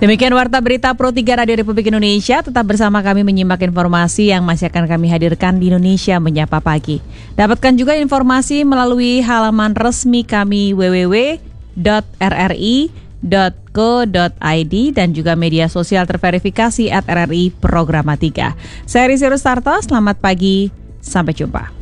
Demikian Warta Berita Pro 3 Radio Republik Indonesia. Tetap bersama kami menyimak informasi yang masih akan kami hadirkan di Indonesia Menyapa Pagi. Dapatkan juga informasi melalui halaman resmi kami www.rri.co.id dan juga media sosial terverifikasi @RRI Programa 3. Saya Rizky Rustarto, selamat pagi, sampai jumpa.